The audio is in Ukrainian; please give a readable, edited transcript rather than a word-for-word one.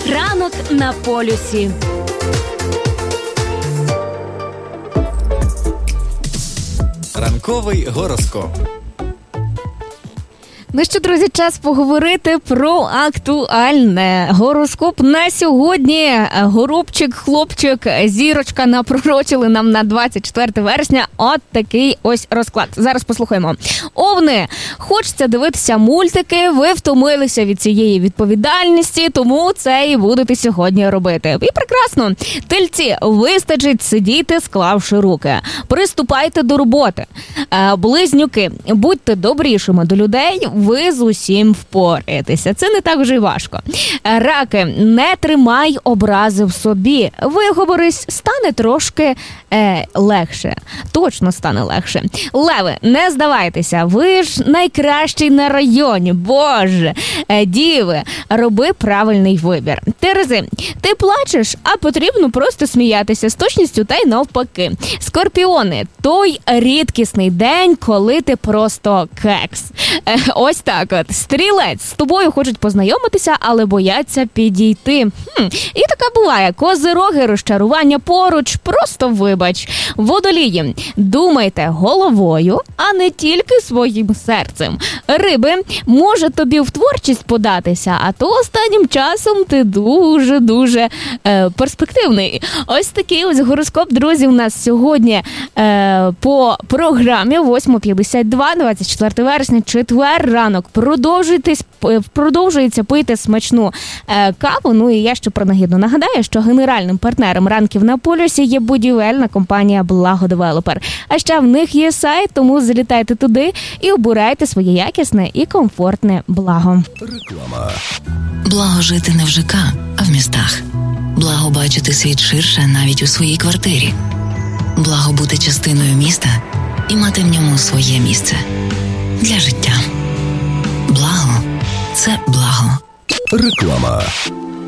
Ранок на полюсі. Ранковий гороскоп. Ну що, друзі, час поговорити про актуальне. Гороскоп на сьогодні. Горобчик, хлопчик, зірочка напророчили нам на 24 вересня. От такий ось розклад. Зараз послухаємо. Овни, хочеться дивитися мультики, ви втомилися від цієї відповідальності, тому це і будете сьогодні робити. І прекрасно. Тельці, вистачить сидіти, склавши руки. Приступайте до роботи. Близнюки, будьте добрішими до людей, ви з усім впораєтеся. Це не так вже й важко. Раки, не тримай образи в собі. Виговорись, стане трошки легше. Точно стане легше. Леви, не здавайтеся, ви ж найкращий на районі. Боже. Діви, роби правильний вибір. Терези, ти плачеш, а потрібно просто сміятися з точністю та й навпаки. Скорпіони, той рідкісний день, коли ти просто кекс. Ось так от. Стрілець, з тобою хочуть познайомитися, але бояться підійти. І таке буває. Козироги, розчарування поруч, просто вибач. Водолії, думайте головою, а не тільки своїм серцем. Риби, може тобі в творчість податися, а то останнім часом ти дуже-дуже перспективний. Ось такий ось гороскоп, друзі, у нас сьогодні по програмі 8:52, 24 вересня, четвер, ранок. Продовжується пити смачну каву. Ну і я ще принагідно нагадаю, що генеральним партнером ранків на полюсі є будівельна компанія «Благодевелопер». А ще в них є сайт, тому залітайте туди і обирайте своє якісне і комфортне благо. Реклама. Благо жити не в ЖК, а в містах. Благо бачити світ ширше навіть у своїй квартирі. Благо бути частиною міста і мати в ньому своє місце. Для життя. Благо – це благо. Реклама.